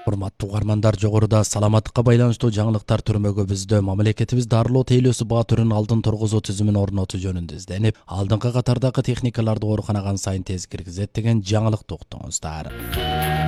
Урматтуу угармандар, жогоруда саламаттыкка байланыштуу жаңылыктар түрмөгү биздө мамлекетибиз дарылоо тейлөөсү баатырын алдын тургузуу түзүмүн орнотуу жөнүндө изденип, алдыңкы катардагы техникаларды ооруканага сайын тез киргизет деген жаңылыкты уктуңуздар.